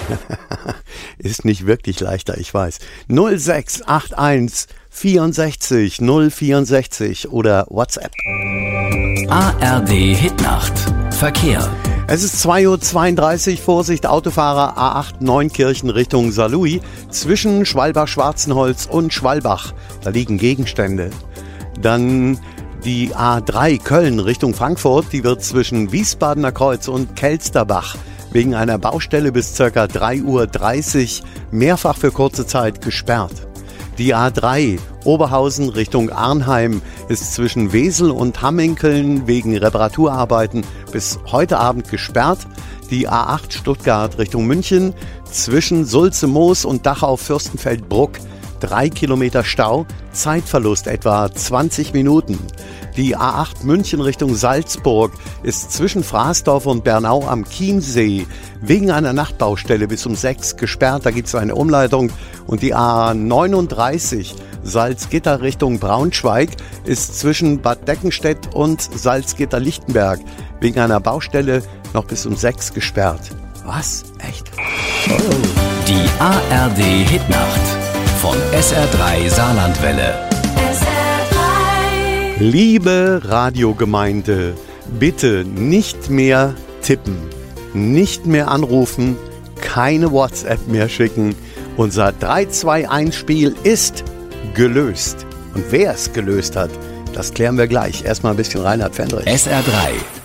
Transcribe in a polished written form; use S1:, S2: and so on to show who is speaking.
S1: Ist nicht wirklich leichter, ich weiß. 0681 64 064 oder WhatsApp.
S2: ARD Hitnacht. Verkehr.
S1: Es ist 2:32 Uhr, Vorsicht Autofahrer A8 Neunkirchen Richtung Saarlouis zwischen Schwalbach-Schwarzenholz und Schwalbach. Da liegen Gegenstände. Dann die A3 Köln Richtung Frankfurt, die wird zwischen Wiesbadener Kreuz und Kelsterbach wegen einer Baustelle bis ca. 3:30 Uhr mehrfach für kurze Zeit gesperrt. Die A3 Oberhausen Richtung Arnheim ist zwischen Wesel und Hamminkeln wegen Reparaturarbeiten bis heute Abend gesperrt. Die A8 Stuttgart Richtung München zwischen Sulze-Moos und Dachau-Fürstenfeldbruck 3 Kilometer Stau, Zeitverlust etwa 20 Minuten. Die A8 München Richtung Salzburg ist zwischen Fraßdorf und Bernau am Chiemsee wegen einer Nachtbaustelle bis um 6 gesperrt. Da gibt es eine Umleitung. Und die A39 Salzgitter Richtung Braunschweig ist zwischen Bad Deckenstedt und Salzgitter-Lichtenberg wegen einer Baustelle noch bis um 6 gesperrt. Was? Echt? Oh.
S2: Die ARD Hitnacht von SR3 Saarlandwelle.
S1: Liebe Radiogemeinde, bitte nicht mehr tippen, nicht mehr anrufen, keine WhatsApp mehr schicken. Unser 3-2-1-Spiel ist gelöst. Und wer es gelöst hat, das klären wir gleich. Erstmal ein bisschen Reinhard Fendrich.
S2: SR3